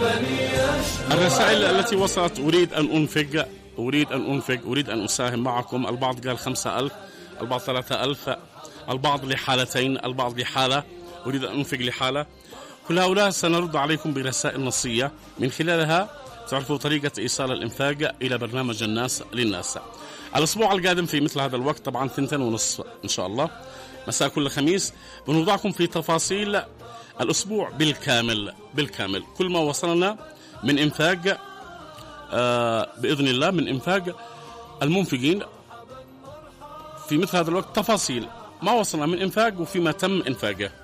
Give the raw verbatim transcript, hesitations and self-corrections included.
الرسائل التي وصلت: أريد أن أنفق، أريد أن أنفق، أريد أن أساهم معكم. البعض قال خمسة ألف، البعض ثلاثة ألف، البعض لحالتين، البعض لحالة، أريد أن أنفق لحالة. كل هؤلاء سنرد عليكم برسائل نصية من خلالها تعرفوا طريقة إيصال الإنفاق إلى برنامج الناس للناس. الأسبوع القادم في مثل هذا الوقت طبعا ثنتين ونصف إن شاء الله مساء كل خميس بنوضعكم في تفاصيل الأسبوع بالكامل بالكامل كل ما وصلنا من إنفاق آه بإذن الله، من إنفاق المنفقين في مثل هذا الوقت، تفاصيل ما وصلنا من إنفاق وفيما تم إنفاقه.